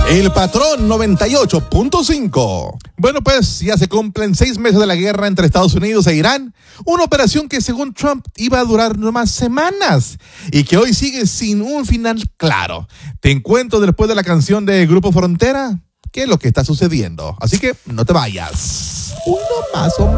El Patrón 98.5. Bueno, pues ya se cumplen 6 meses de la guerra entre Estados Unidos e Irán. Una operación que según Trump iba a durar nomás semanas y que hoy sigue sin un final claro. Te encuentro después de la canción de Grupo Frontera qué es lo que está sucediendo. Así que no te vayas. Uno más o menos.